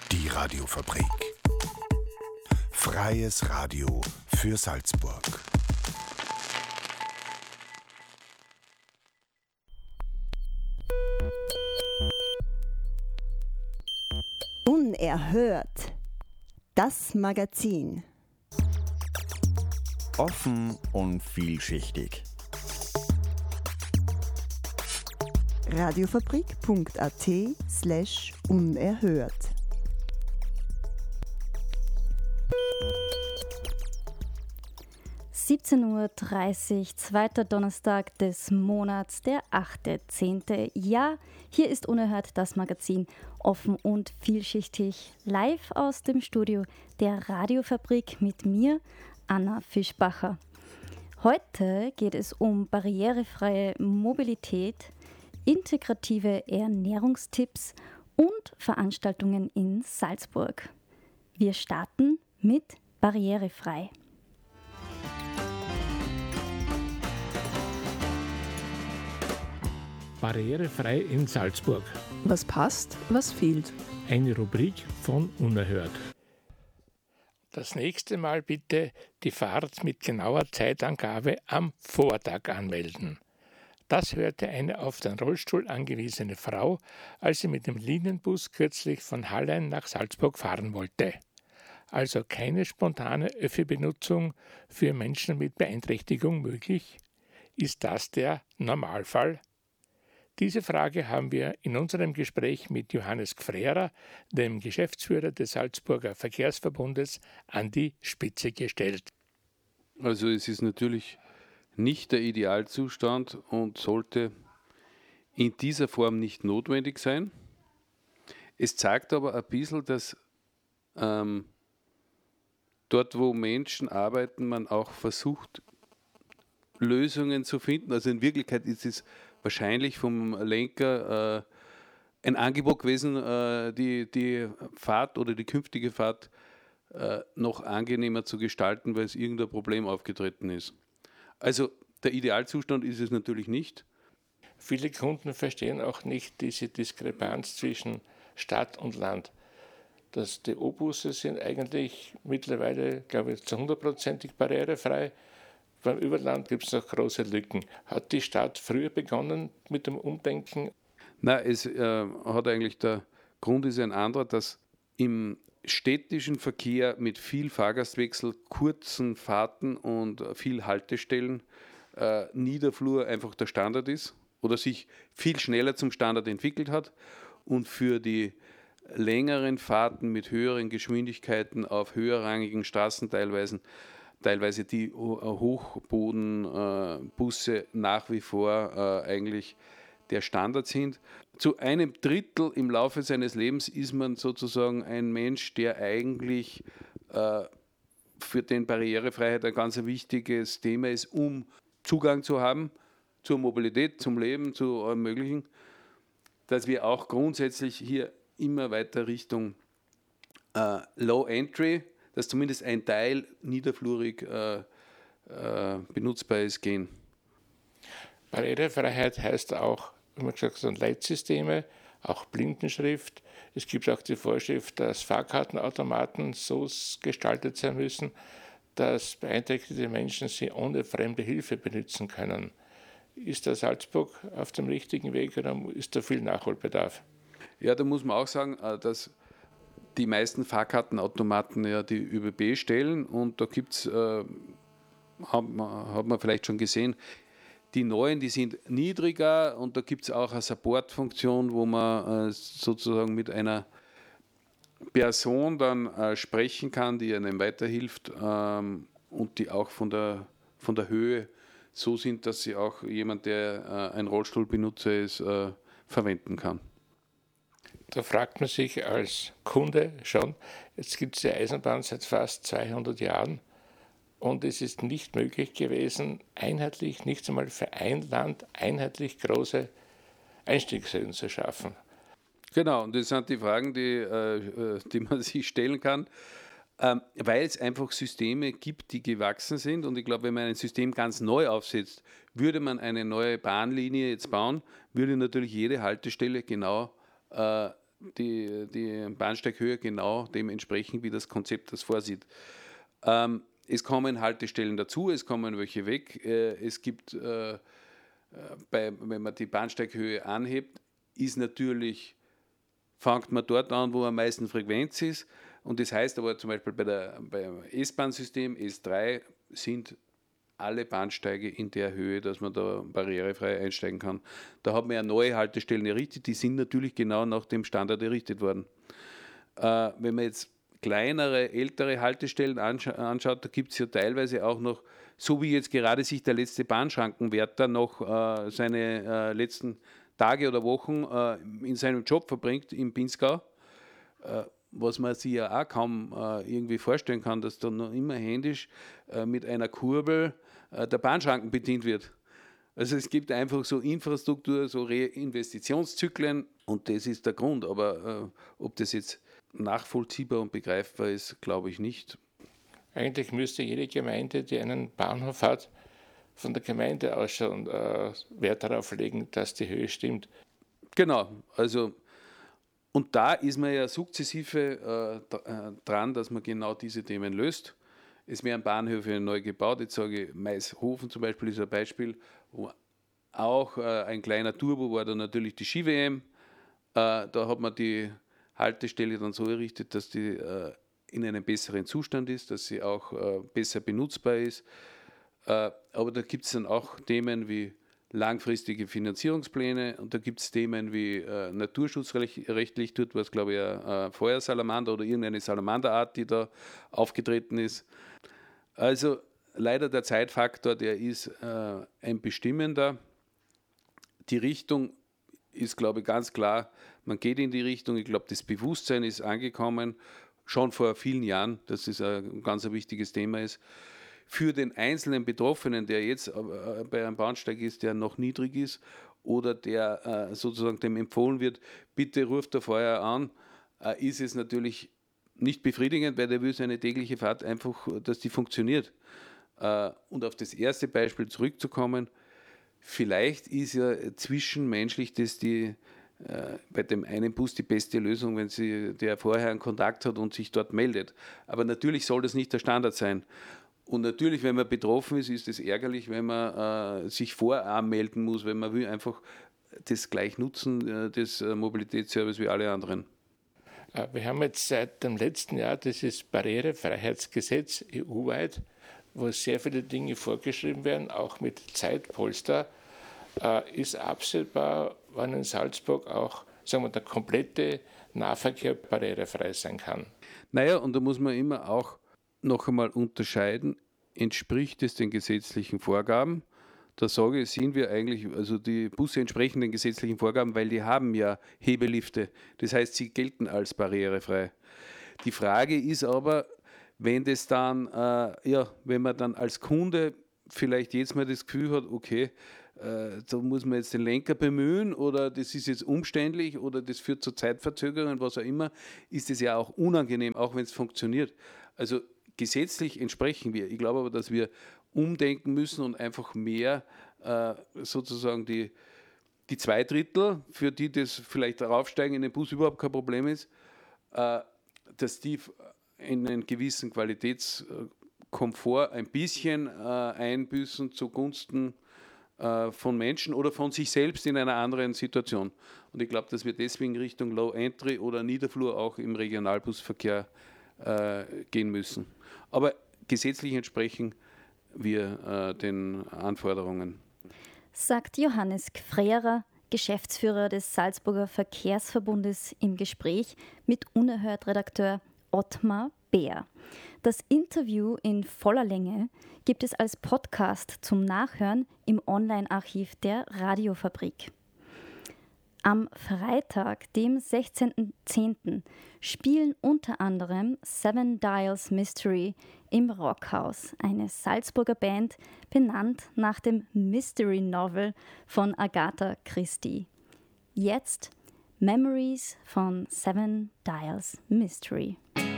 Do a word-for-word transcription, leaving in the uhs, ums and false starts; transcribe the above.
Die Radiofabrik. Freies Radio für Salzburg. Unerhört. Das Magazin. Offen und vielschichtig. radiofabrik.at slash unerhört. siebzehn Uhr dreißig, zweiter Donnerstag des Monats, der achte zehnte Ja, hier ist Unerhört, das Magazin, offen und vielschichtig, live aus dem Studio der Radiofabrik mit mir, Anna Fischbacher. Heute geht es um barrierefreie Mobilität, integrative Ernährungstipps und Veranstaltungen in Salzburg. Wir starten mit Barrierefrei. Barrierefrei in Salzburg. Was passt, was fehlt? Eine Rubrik von Unerhört. Das nächste Mal bitte die Fahrt mit genauer Zeitangabe am Vortag anmelden. Das hörte eine auf den Rollstuhl angewiesene Frau, als sie mit dem Linienbus kürzlich von Hallein nach Salzburg fahren wollte. Also keine spontane Öffi-Benutzung für Menschen mit Beeinträchtigung möglich? Ist das der Normalfall? Diese Frage haben wir in unserem Gespräch mit Johannes Gfrera, dem Geschäftsführer des Salzburger Verkehrsverbundes, an die Spitze gestellt. Also es ist natürlich nicht der Idealzustand und sollte in dieser Form nicht notwendig sein. Es zeigt aber ein bisschen, dass ähm, dort, wo Menschen arbeiten, man auch versucht, Lösungen zu finden. Also in Wirklichkeit ist es wahrscheinlich vom Lenker äh, ein Angebot gewesen, äh, die, die Fahrt oder die künftige Fahrt äh, noch angenehmer zu gestalten, weil es irgendein Problem aufgetreten ist. Also der Idealzustand ist es natürlich nicht. Viele Kunden verstehen auch nicht diese Diskrepanz zwischen Stadt und Land. Dass die O-Busse sind eigentlich mittlerweile, glaube ich, zu hundertprozentig barrierefrei. Beim Überland gibt es noch große Lücken. Hat die Stadt früher begonnen mit dem Umdenken? Nein, es äh, hat eigentlich der Grund ist ein anderer, dass im städtischen Verkehr mit viel Fahrgastwechsel, kurzen Fahrten und viel Haltestellen äh, Niederflur einfach der Standard ist oder sich viel schneller zum Standard entwickelt hat und für die längeren Fahrten mit höheren Geschwindigkeiten auf höherrangigen Straßen teilweise teilweise die Hochbodenbusse nach wie vor eigentlich der Standard sind. Zu einem Drittel im Laufe seines Lebens ist man sozusagen ein Mensch, der eigentlich für den Barrierefreiheit ein ganz wichtiges Thema ist, um Zugang zu haben zur Mobilität, zum Leben, zu allem Möglichen, dass wir auch grundsätzlich hier immer weiter Richtung Low Entry, dass zumindest ein Teil niederflurig äh, äh, benutzbar ist, gehen. Barrierefreiheit heißt auch, wie man gesagt hat, Leitsysteme, auch Blindenschrift. Es gibt auch die Vorschrift, dass Fahrkartenautomaten so gestaltet sein müssen, dass beeinträchtigte Menschen sie ohne fremde Hilfe benutzen können. Ist der Salzburg auf dem richtigen Weg oder ist da viel Nachholbedarf? Ja, da muss man auch sagen, dass die meisten Fahrkartenautomaten ja die ÖBB stellen und da gibt es, äh, hat, man, hat man vielleicht schon gesehen, die neuen, die sind niedriger und da gibt es auch eine Supportfunktion, wo man äh, sozusagen mit einer Person dann äh, sprechen kann, die einem weiterhilft ähm, und die auch von der, von der Höhe so sind, dass sie auch jemand, der äh, ein Rollstuhlbenutzer ist, äh, verwenden kann. Da fragt man sich als Kunde schon, jetzt gibt es die Eisenbahn seit fast zweihundert Jahren und es ist nicht möglich gewesen, einheitlich, nicht einmal für ein Land, einheitlich große Einstiegshöhen zu schaffen. Genau, und das sind die Fragen, die, äh, die man sich stellen kann, ähm, weil es einfach Systeme gibt, die gewachsen sind und ich glaube, wenn man ein System ganz neu aufsetzt, würde man eine neue Bahnlinie jetzt bauen, würde natürlich jede Haltestelle genau äh, die, die Bahnsteighöhe genau dementsprechend, wie das Konzept das vorsieht. Ähm, es kommen Haltestellen dazu, es kommen welche weg. Äh, es gibt, äh, bei, wenn man die Bahnsteighöhe anhebt, ist natürlich, fängt man dort an, wo am meisten Frequenz ist. Und das heißt aber zum Beispiel bei der, beim S-Bahn-System S drei sind alle Bahnsteige in der Höhe, dass man da barrierefrei einsteigen kann. Da hat man ja neue Haltestellen errichtet, die sind natürlich genau nach dem Standard errichtet worden. Äh, wenn man jetzt kleinere, ältere Haltestellen anscha- anschaut, da gibt es ja teilweise auch noch, so wie jetzt gerade sich der letzte Bahnschrankenwärter noch äh, seine äh, letzten Tage oder Wochen äh, in seinem Job verbringt im Pinzgau, äh, was man sich ja auch kaum äh, irgendwie vorstellen kann, dass da noch immer händisch äh, mit einer Kurbel äh, der Bahnschranken bedient wird. Also es gibt einfach so Infrastruktur, so Reinvestitionszyklen und das ist der Grund. Aber äh, ob das jetzt nachvollziehbar und begreifbar ist, glaube ich nicht. Eigentlich müsste jede Gemeinde, die einen Bahnhof hat, von der Gemeinde aus schon äh, Wert darauf legen, dass die Höhe stimmt. Genau, also und da ist man ja sukzessive äh, dran, dass man genau diese Themen löst. Es werden Bahnhöfe neu gebaut. Jetzt sage ich, Maishofen zum Beispiel ist ein Beispiel, wo auch äh, ein kleiner Turbo war, da natürlich die Ski-W M. Äh, da hat man die Haltestelle dann so errichtet, dass die äh, in einem besseren Zustand ist, dass sie auch äh, besser benutzbar ist. Äh, aber da gibt es dann auch Themen wie langfristige Finanzierungspläne und da gibt es Themen wie äh, naturschutzrechtlich tut was, glaube ich, ein äh, Feuersalamander oder irgendeine Salamanderart, die da aufgetreten ist. Also leider der Zeitfaktor, der ist äh, ein bestimmender. Die Richtung ist, glaube ich, ganz klar, man geht in die Richtung, ich glaube, das Bewusstsein ist angekommen, schon vor vielen Jahren, dass das ein ganz ein wichtiges Thema ist. Für den einzelnen Betroffenen, der jetzt bei einem Bahnsteig ist, der noch niedrig ist oder der äh, sozusagen dem empfohlen wird, bitte ruft der Feuer an, äh, ist es natürlich nicht befriedigend, weil der will seine tägliche Fahrt einfach, dass die funktioniert. Äh, und auf das erste Beispiel zurückzukommen, vielleicht ist ja zwischenmenschlich das die, äh, bei dem einen Bus die beste Lösung, wenn sie, der vorher einen Kontakt hat und sich dort meldet. Aber natürlich soll das nicht der Standard sein. Und natürlich, wenn man betroffen ist, ist es ärgerlich, wenn man äh, sich voranmelden muss, weil man will einfach das gleich nutzen, äh, das äh, Mobilitätsservice wie alle anderen. Wir haben jetzt seit dem letzten Jahr dieses Barrierefreiheitsgesetz E U-weit, wo sehr viele Dinge vorgeschrieben werden, auch mit Zeitpolster. Äh, ist absehbar, wann in Salzburg auch, sagen wir, der komplette Nahverkehr barrierefrei sein kann? Naja, und da muss man immer auch noch einmal unterscheiden, entspricht es den gesetzlichen Vorgaben? Da sage ich, sind wir eigentlich, also die Busse entsprechen den gesetzlichen Vorgaben, weil die haben ja Hebelifte. Das heißt, sie gelten als barrierefrei. Die Frage ist aber, wenn das dann, äh, ja, wenn man dann als Kunde vielleicht jetzt mal das Gefühl hat, okay, äh, da muss man jetzt den Lenker bemühen oder das ist jetzt umständlich oder das führt zu Zeitverzögerungen, was auch immer, ist es ja auch unangenehm, auch wenn es funktioniert. Also gesetzlich entsprechen wir. Ich glaube aber, dass wir umdenken müssen und einfach mehr äh, sozusagen die, die zwei Drittel, für die das vielleicht raufsteigen in den Bus überhaupt kein Problem ist, äh, dass die in einen gewissen Qualitätskomfort ein bisschen äh, einbüßen zugunsten äh, von Menschen oder von sich selbst in einer anderen Situation. Und ich glaube, dass wir deswegen Richtung Low Entry oder Niederflur auch im Regionalbusverkehr äh, gehen müssen. Aber gesetzlich entsprechen wir äh, den Anforderungen. Sagt Johannes Gfreierer, Geschäftsführer des Salzburger Verkehrsverbundes, im Gespräch mit Unerhört-Redakteur Ottmar Bär. Das Interview in voller Länge gibt es als Podcast zum Nachhören im Online-Archiv der Radiofabrik. Am Freitag, dem sechzehnten zehnten spielen unter anderem Seven Dials Mystery im Rockhaus, eine Salzburger Band, benannt nach dem Mystery Novel von Agatha Christie. Jetzt Memories von Seven Dials Mystery.